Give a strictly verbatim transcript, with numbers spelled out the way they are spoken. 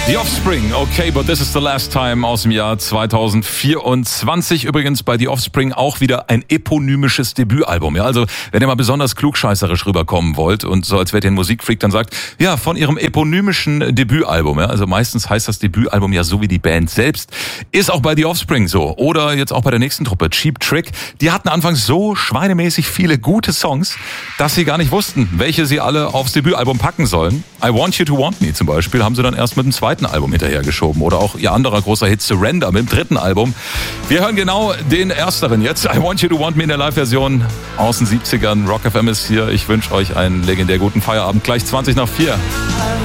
The Offspring, okay, but this is the last time aus dem Jahr zweitausendvierundzwanzig. Übrigens bei The Offspring auch wieder ein eponymisches Debütalbum. Ja, also wenn ihr mal besonders klugscheißerisch rüberkommen wollt und so als wärt ihr ein Musikfreak, dann sagt, ja, von ihrem eponymischen Debütalbum. Ja, also meistens heißt das Debütalbum ja so wie die Band selbst. Ist auch bei The Offspring so. Oder jetzt auch bei der nächsten Truppe, Cheap Trick. Die hatten anfangs so schweinemäßig viele gute Songs, dass sie gar nicht wussten, welche sie alle aufs Debütalbum packen sollen. I Want You to Want Me zum Beispiel haben sie dann erst mit dem zweiten Album hinterhergeschoben. Oder auch ihr anderer großer Hit Surrender mit dem dritten Album. Wir hören genau den ersteren jetzt. I Want You to Want Me in der Live-Version aus den siebzigern. Rock F M ist hier. Ich wünsche euch einen legendär guten Feierabend. Gleich zwanzig nach vier.